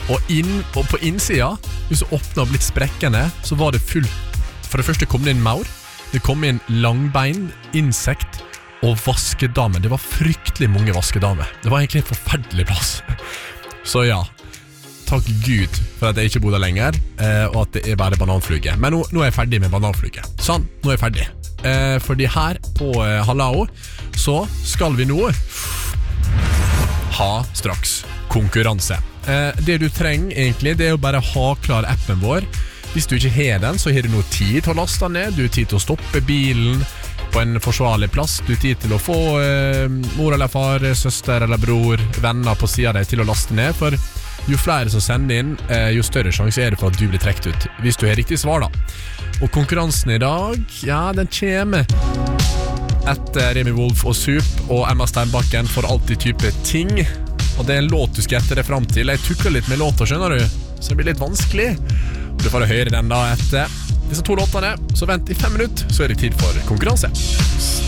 Og på innsida, hvis du åpnet opp litt sprekkende, så var det fullt. For det første kom det inn maur, det kom inn langbein, insekt og vaskedame. Det var fryktelig mange vaskedame. Det var egentlig en forferdelig plass. Så ja, takk Gud for at jeg ikke bodde der lenger, og at det er bare bananfluge. Men nå er jeg ferdig med bananfluge. Sånn, nå er jeg ferdig. Fordi her på Halao så skal vi nå ha straks konkurranse. Det du trenger egentlig, det er jo bare ha klar appen vår. Hvis du ikke har den, så har du noe tid til å laste den ned. Du har tid til å stoppe bilen på en forsvarlig plass. Du har tid til å få mor eller far, søster eller bror, venner på siden av deg til å laste ned. For jo flere som sender inn, jo større sjanse er det for at du blir trekt ut. Hvis du har riktig svar da. Og konkurransen i dag, ja, den kommer etter Remi Wolf og Sup og Emma Steinbakken for alltid type ting. Og det er en låt du skal gjette deg frem til. Jeg tukler litt med låta, skjønner du, så det blir litt vanskelig. Du får høre den da etter disse 2 låtene. Så vent i 5 minutter, så er det tid for konkurranse.